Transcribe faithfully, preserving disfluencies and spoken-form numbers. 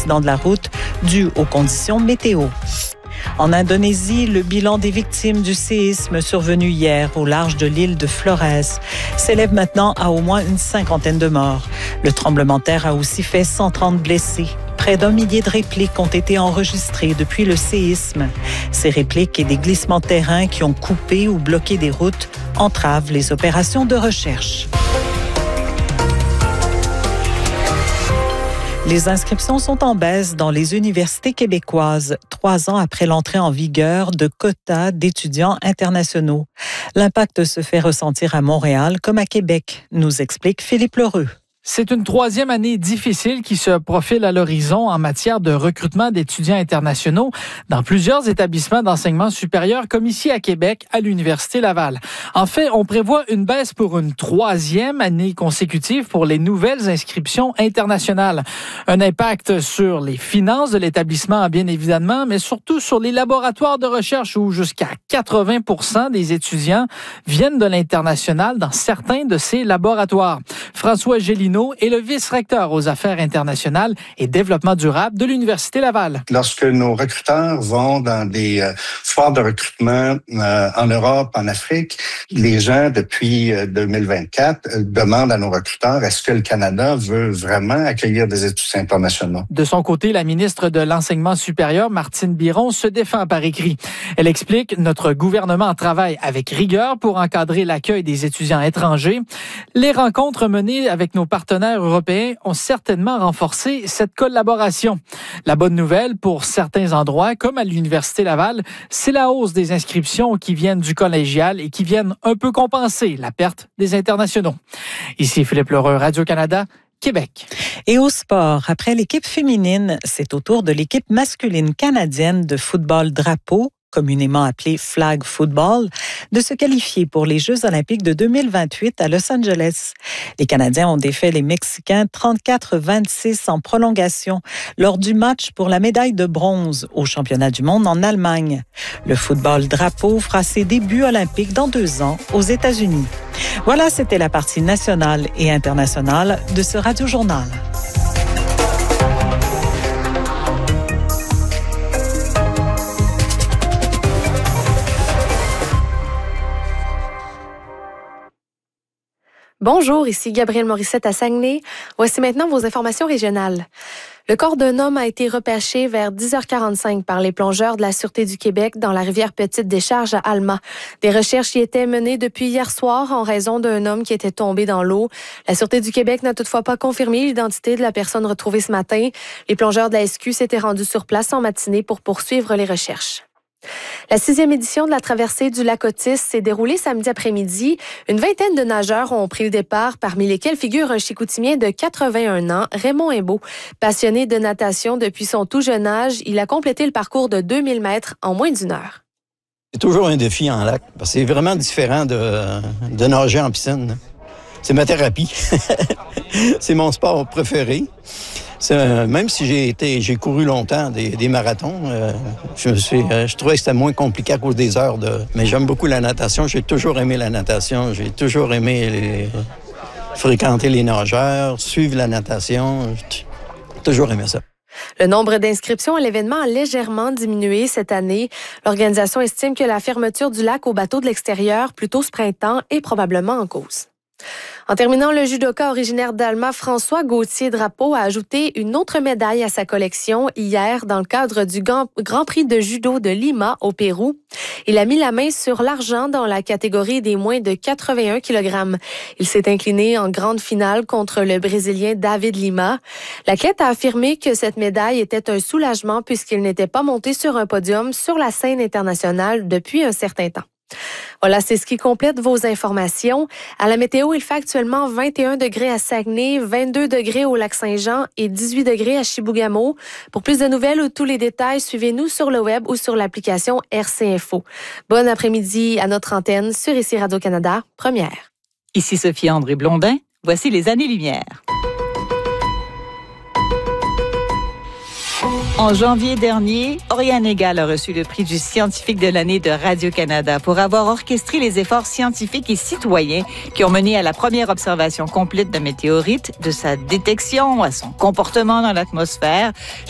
d'accident de la route dû aux conditions météo. En Indonésie, le bilan des victimes du séisme survenu hier au large de l'île de Flores s'élève maintenant à au moins une cinquantaine de morts. Le tremblement de terre a aussi fait cent trente blessés. Près d'un millier de répliques ont été enregistrées depuis le séisme. Ces répliques et des glissements de terrain qui ont coupé ou bloqué des routes entravent les opérations de recherche. Les inscriptions sont en baisse dans les universités québécoises, trois ans après l'entrée en vigueur de quotas d'étudiants internationaux. L'impact se fait ressentir à Montréal comme à Québec, nous explique Philippe Lheureux. C'est une troisième année difficile qui se profile à l'horizon en matière de recrutement d'étudiants internationaux dans plusieurs établissements d'enseignement supérieur comme ici à Québec, à l'Université Laval. En fait, on prévoit une baisse pour une troisième année consécutive pour les nouvelles inscriptions internationales. Un impact sur les finances de l'établissement, bien évidemment, mais surtout sur les laboratoires de recherche où jusqu'à quatre-vingts pour cent des étudiants viennent de l'international dans certains de ces laboratoires. François Gélineau est le vice-recteur aux affaires internationales et développement durable de l'Université Laval. Lorsque nos recruteurs vont dans des euh, foires de recrutement euh, en Europe, en Afrique, les gens, depuis euh, deux mille vingt-quatre, euh, demandent à nos recruteurs, est-ce que le Canada veut vraiment accueillir des étudiants internationaux? De son côté, la ministre de l'Enseignement supérieur, Martine Biron, se défend par écrit. Elle explique « Notre gouvernement travaille avec rigueur pour encadrer l'accueil des étudiants étrangers. Les rencontres menées avec nos partenaires européens ont certainement renforcé cette collaboration. La bonne nouvelle pour certains endroits, comme à l'Université Laval, c'est la hausse des inscriptions qui viennent du collégial et qui viennent un peu compenser la perte des internationaux. Ici Philippe Lheureux, Radio-Canada, Québec. Et au sport, après l'équipe féminine, c'est au tour de l'équipe masculine canadienne de football drapeau, communément appelé flag football, de se qualifier pour les Jeux olympiques de deux mille vingt-huit à Los Angeles. Les Canadiens ont défait les Mexicains trente-quatre à vingt-six en prolongation lors du match pour la médaille de bronze au championnat du monde en Allemagne. Le football drapeau fera ses débuts olympiques dans deux ans aux États-Unis. Voilà, c'était la partie nationale et internationale de ce Radio-Journal. Bonjour, ici Gabrielle Morissette à Saguenay. Voici maintenant vos informations régionales. Le corps d'un homme a été repêché vers dix heures quarante-cinq par les plongeurs de la Sûreté du Québec dans la rivière Petite-Décharge à Alma. Des recherches y étaient menées depuis hier soir en raison d'un homme qui était tombé dans l'eau. La Sûreté du Québec n'a toutefois pas confirmé l'identité de la personne retrouvée ce matin. Les plongeurs de la S Q s'étaient rendus sur place en matinée pour poursuivre les recherches. La sixième édition de la traversée du lac Otis s'est déroulée samedi après-midi. Une vingtaine de nageurs ont pris le départ, parmi lesquels figure un Chicoutimien de quatre-vingt-un ans, Raymond Imbeau. Passionné de natation depuis son tout jeune âge, il a complété le parcours de deux mille mètres en moins d'une heure. C'est toujours un défi en lac, parce que c'est vraiment différent de, de nager en piscine. C'est ma thérapie. C'est mon sport préféré. C'est, même si j'ai été, j'ai couru longtemps des, des marathons, euh, je me suis, euh, je trouvais que c'était moins compliqué à cause des heures de. Mais j'aime beaucoup la natation. J'ai toujours aimé la natation. J'ai toujours aimé les, fréquenter les nageurs, suivre la natation. J'ai toujours aimé ça. Le nombre d'inscriptions à l'événement a légèrement diminué cette année. L'organisation estime que la fermeture du lac aux bateaux de l'extérieur, plus tôt ce printemps, est probablement en cause. En terminant, le judoka originaire d'Alma, François Gauthier-Drapeau, a ajouté une autre médaille à sa collection hier dans le cadre du Grand Prix de judo de Lima au Pérou. Il a mis la main sur l'argent dans la catégorie des moins de quatre-vingt-un kilogrammes. Il s'est incliné en grande finale contre le Brésilien David Lima. L'athlète a affirmé que cette médaille était un soulagement puisqu'il n'était pas monté sur un podium sur la scène internationale depuis un certain temps. Voilà, c'est ce qui complète vos informations. À la météo, il fait actuellement vingt et un degrés à Saguenay, vingt-deux degrés au Lac-Saint-Jean et dix-huit degrés à Chibougamau. Pour plus de nouvelles ou tous les détails, suivez-nous sur le web ou sur l'application R C Info. Bon après-midi à notre antenne sur ici Radio-Canada, première. Ici Sophie-André Blondin, voici les années-lumière. En janvier dernier, Oriane Egal a reçu le prix du scientifique de l'année de Radio-Canada pour avoir orchestré les efforts scientifiques et citoyens qui ont mené à la première observation complète de météorites, de sa détection à son comportement dans l'atmosphère,